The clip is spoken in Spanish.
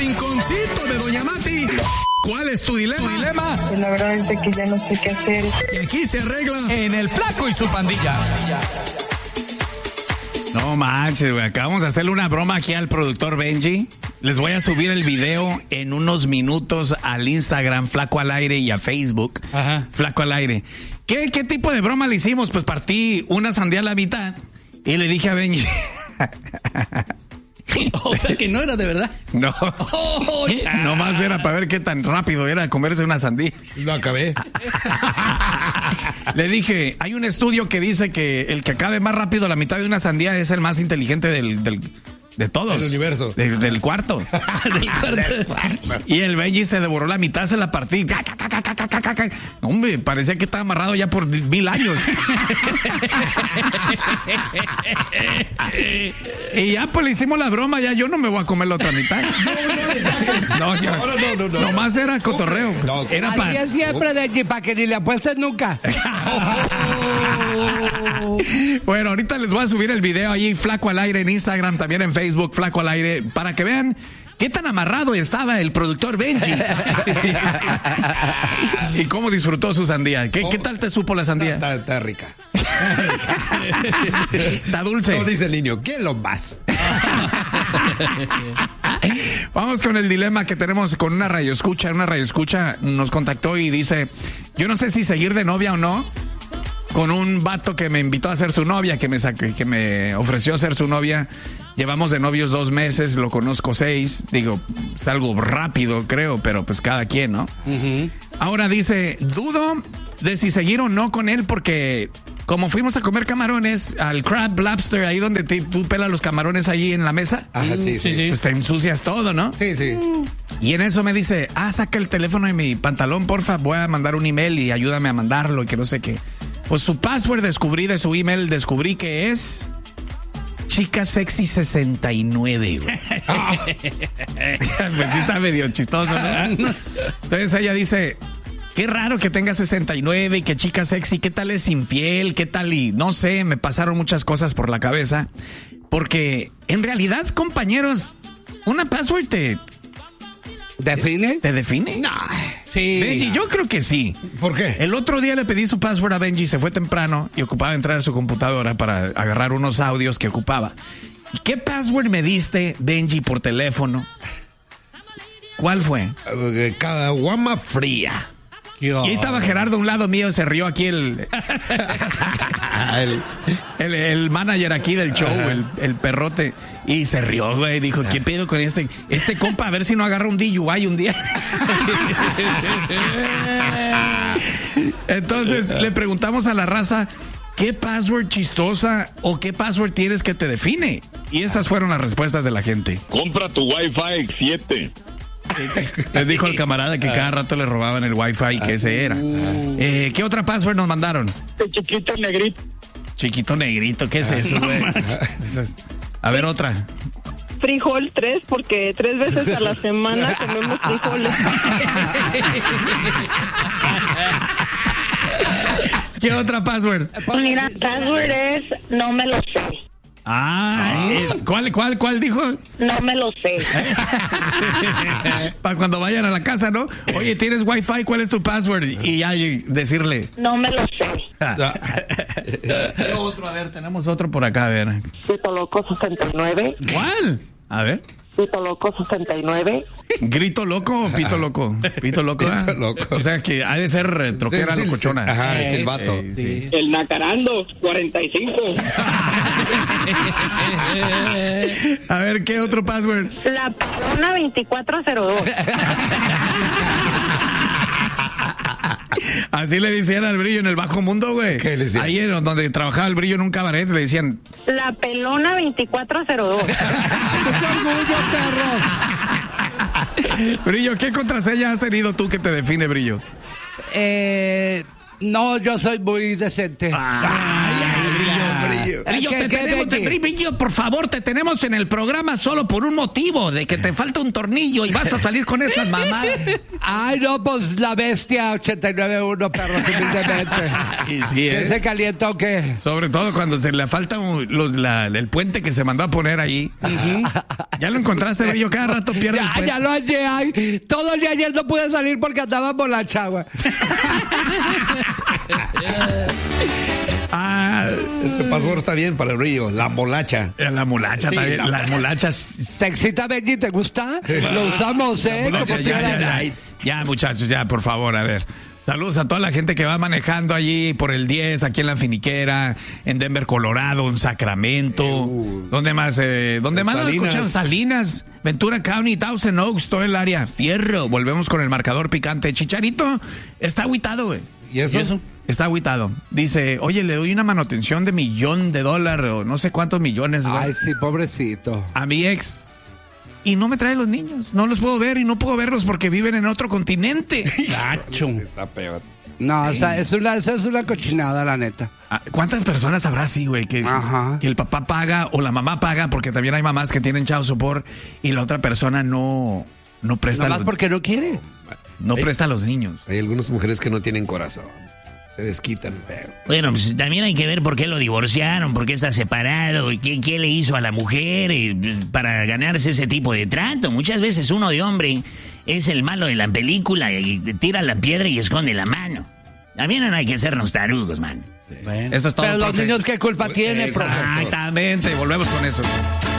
rinconcito de Doña Mati. ¿Cuál es tu dilema? Pues la verdad es que ya no sé qué hacer. Y aquí se arregla en El Flaco y su pandilla. No manches, güey. Acabamos de hacerle una broma aquí al productor Benji. Les voy a subir el video en unos minutos al Instagram, Flaco al Aire, y a Facebook, Ajá. Flaco al Aire. ¿Qué tipo de broma le hicimos? Pues partí una sandía a la mitad y le dije a Benji... O sea que no era de verdad. No. Nomás era para ver qué tan rápido era comerse una sandía. Lo acabé. Le dije, hay un estudio que dice que el que acabe más rápido la mitad de una sandía es el más inteligente de todos. Del universo. Del cuarto. Del cuarto. Y el Benji se devoró la mitad, se la partí. Hombre, parecía que estaba amarrado ya por 1000 años. Y ya pues le hicimos la broma, ya yo no me voy a comer la otra mitad. No. Nomás era cotorreo. Era así es siempre, Benji, para que ni le apuestes nunca. Bueno, ahorita les voy a subir el video ahí, Flaco al Aire, en Instagram, también en Facebook, Flaco al Aire, para que vean qué tan amarrado estaba el productor Benji. Y cómo disfrutó su sandía. ¿Qué tal te supo la sandía? Está rica. Está dulce. Como dice el niño, ¿quién lo más? Vamos con el dilema que tenemos con una radioescucha. Una radioescucha nos contactó y dice, yo no sé si seguir de novia o no con un vato que me invitó a ser su novia, que me ofreció ser su novia. Llevamos de novios 2 meses, lo conozco 6. Digo, es algo rápido, creo, pero pues cada quien, ¿no? Uh-huh. Ahora dice, dudo de si seguir o no con él, porque como fuimos a comer camarones al Crab Lobster, ahí donde tú pelas los camarones ahí en la mesa. Ajá, sí. Pues te ensucias todo, ¿no? Sí. Y en eso me dice, saca el teléfono de mi pantalón, porfa, voy a mandar un email y ayúdame a mandarlo y que no sé qué. Pues su password de su email, descubrí que es Chica Sexy 69, güey. Pues sí está medio chistoso, ¿no? Entonces ella dice, qué raro que tenga 69 y que Chica Sexy, ¿qué tal es infiel? ¿Qué tal? Y no sé, me pasaron muchas cosas por la cabeza. Porque en realidad, compañeros, una password ¿define? ¿Te define? No. Sí. Benji, yo creo que sí. ¿Por qué? El otro día le pedí su password a Benji, se fue temprano y ocupaba entrar a su computadora para agarrar unos audios que ocupaba. ¿Y qué password me diste, Benji, por teléfono? ¿Cuál fue? Caguama fría. Y ahí estaba Gerardo a un lado mío, se rió aquí el manager aquí del show, el perrote, y se rió, güey, dijo, ¿qué pedo con este compa? A ver si no agarra un DUI un día. Entonces le preguntamos a la raza, ¿qué password chistosa o qué password tienes que te define? Y estas fueron las respuestas de la gente. Compra tu Wi-Fi 7. Les dijo el camarada que cada rato le robaban el Wi-Fi y que ese era. ¿Qué otra password nos mandaron? Chiquito negrito. Chiquito negrito, ¿qué es eso, güey? A ver, otra. Frijol 3, porque 3 veces a la semana comemos frijoles. ¿Qué otra password? Mira, password es no me lo sé. ¿Cuál dijo? No me lo sé. Para cuando vayan a la casa, ¿no? Oye, ¿tienes Wi-Fi? ¿Cuál es tu password? Y ya decirle. No me lo sé. ¿Qué otro? A ver, tenemos otro por acá, a ver. Pito Loco 69. ¿Cuál? A ver. Pito Loco 69. ¿Grito loco o pito loco? Pito loco. Pito loco. O sea que ha de ser troquera locochona. Ajá, es el vato. Sí. El Nacarando 45. A ver, ¿qué otro password? La Pelona 2402. Así le decían al Brillo en el bajo mundo, güey. ¿Qué le decían? Ahí en donde trabajaba el Brillo en un cabaret le decían... La Pelona 2402. ¡Qué orgullo, perro! Brillo, ¿qué contraseña has tenido tú que te define, Brillo? No, yo soy muy decente. Brillo. Brillo. Brillo, Brillo, por favor, te tenemos en el programa solo por un motivo, de que te falta un tornillo y vas a salir con estas mamadas. Ay, no, pues la bestia 89.1, perros, humildemente. Y sí, ¿Que se calienta o qué? Sobre todo cuando se le falta el puente que se mandó a poner ahí. ¿Ya lo encontraste, Brillo? Cada rato pierde el puente. Ya lo hallé. Ay, todo el día ayer no pude salir porque andaba por la chagua. Ese password está bien para el Brillo. La molacha. La molacha Sí, también. Las molachas. ¿Te excita, Benji? ¿Te gusta? Lo usamos, ¿eh? molacha, Como ya, quiera. Ya, muchachos, ya, por favor, a ver. Saludos a toda la gente que va manejando allí por el 10, aquí en La Finiquera, en Denver, Colorado, en Sacramento. ¿Dónde más? ¿Dónde más? Salinas. Salinas, Ventura County, Thousand Oaks, todo el área. Fierro. Volvemos con el marcador picante. Chicharito está agüitado, güey. ¿Y eso? Está agüitado. Dice, oye, le doy una manutención de $1,000,000 o no sé cuántos millones, güey, Ay, sí, pobrecito. a mi ex. Y no me trae los niños. No los puedo ver y no puedo verlos porque viven en otro continente. Gacho. Está peor. No, o sea, esa es una cochinada, la neta. ¿Cuántas personas habrá así, güey? Que el papá paga o la mamá paga, porque también hay mamás que tienen child support y la otra persona no presta Nada más porque no quiere. presta a los niños. Hay algunas mujeres que no tienen corazón. Se desquitan. Bueno, pues también hay que ver por qué lo divorciaron, por qué está separado, y qué le hizo a la mujer para ganarse ese tipo de trato. Muchas veces uno de hombre es el malo de la película y tira la piedra y esconde la mano. También no hay que sernos tarugos, man. Bueno. Eso es todo. Pero los profe. niños, ¿qué culpa tienen, profe? Exactamente, volvemos con eso.